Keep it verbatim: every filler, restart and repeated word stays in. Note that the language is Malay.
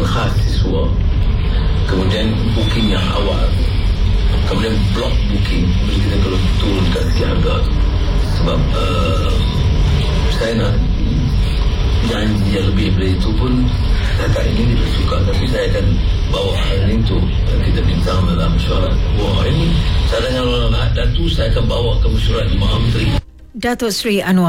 booking khas siswa, kemudian booking yang awal, kemudian block booking. Kita kalau turunkan sikit harga tu, sebab uh, saya nak janji yang lebih daripada itu pun setakat ini dia suka, tapi saya akan bawa hal ini tu kita bincang dalam mesyuarat. Wah, ini cadangan orang Datuk, saya akan bawa ke mesyuarat Imam Menteri. Datuk Seri Anwar